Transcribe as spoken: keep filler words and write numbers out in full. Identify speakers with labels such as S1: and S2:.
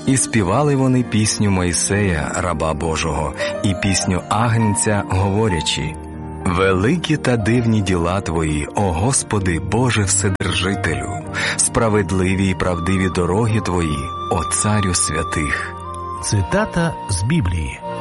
S1: І співали вони пісню Мойсея, раба Божого, і пісню Агнця, говорячи: «Великі та дивні діла Твої, о Господи, Боже Вседержителю! Справедливі і правдиві дороги Твої, о Царю святих!»
S2: Цитата з Біблії.